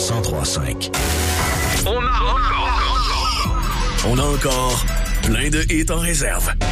103.5. On a encore plein de hits en réserve.